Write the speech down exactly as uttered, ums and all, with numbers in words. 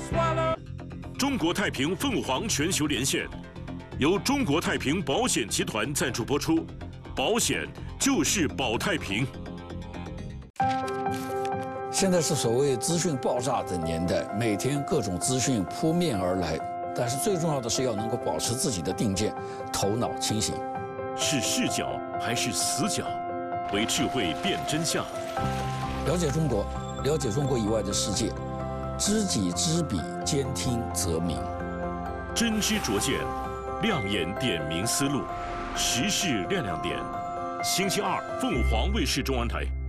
中国太平凤凰全球连线，由中国太平保险集团赞助播出。保险就是保太平。 现在是所谓资讯爆炸的年代，每天各种资讯扑面而来，但是最重要的是要能够保持自己的定见，头脑清醒。 是视角还是死角？为智慧辨真相。 了解中国，了解中国以外的世界，知己知彼，兼听则明。 真知灼见，亮眼点明思路，时事亮亮点。星期二，凤凰卫视中文台。